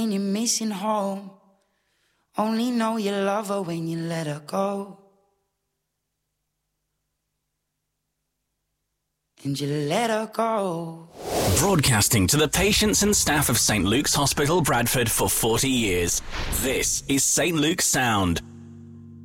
And you're missing home. Only know you love her when you let her go. And you let her go. Broadcasting to the patients and staff of St. Luke's Hospital, Bradford for 40 years. This is St. Luke's Sound.